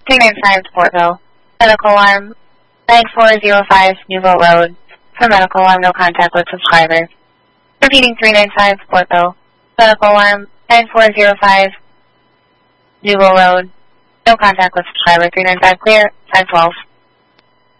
395 Portville. Medical alarm 9405 Newville Road. For medical alarm, no contact with subscriber. Repeating 395 Portville. Medical alarm 9405 Newville Road. No contact with subscriber. 395 clear. 512.